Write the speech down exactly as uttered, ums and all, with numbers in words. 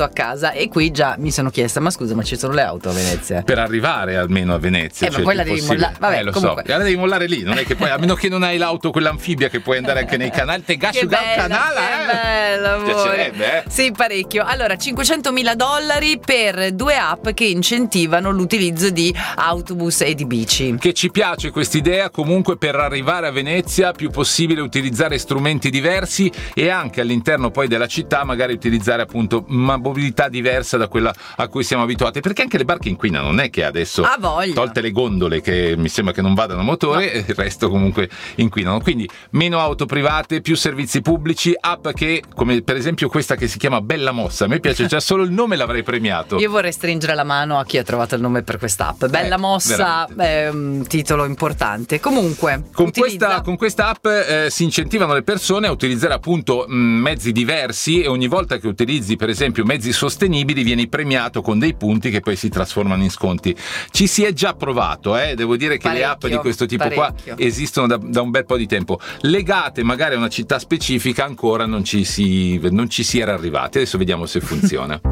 l'auto a casa. E qui già mi sono chiesta, ma scusa, ma ci sono le auto a Venezia? Per arrivare almeno a Venezia, Eh, cioè ma poi la devi possibile. mollare. Vabbè, eh, lo comunque. so, la devi mollare lì, non è che poi, a meno che non hai l'auto quell'anfibia che puoi andare anche nei canali, te gasci Che un gran bello, canale, che eh. bello, amore. Piacerebbe, eh? Sì, parecchio. Allora, cinquecentomila dollari per due app che incentivano l'utilizzo di autobus e di bici. Che ci piace quest'idea, comunque per arrivare a Venezia più possibile utilizzare strumenti diversi e anche all'interno poi della città magari utilizzare appunto una mobilità diversa da quella a cui siamo abituati, perché anche le barche inquinano, non è che adesso, Ha voglia. tolte le gondole che mi sembra che non vadano a motore, No. il resto comunque inquinano, quindi meno auto private, più servizi pubblici, app che come per esempio questa che si chiama Bella Mossa, a me piace, già solo il nome l'avrei premiato. Io vorrei stringere la mano a chi ha trovato il nome per quest'app. Bella Eh, mossa, veramente. è un titolo importante. Comunque, Con utilizza- questa, con questa app eh, si incentivano le persone a utilizzare appunto mh, mezzi diversi e ogni volta che utilizzi per esempio mezzi sostenibili vieni premiato con dei punti che poi si trasformano in sconti. Ci si è già provato, eh? Devo dire che le app Parecchio, di questo tipo parecchio. qua esistono da, da un bel po' di tempo. Legate magari a una città specifica ancora non ci si, non ci si era arrivati. Adesso vediamo se funziona.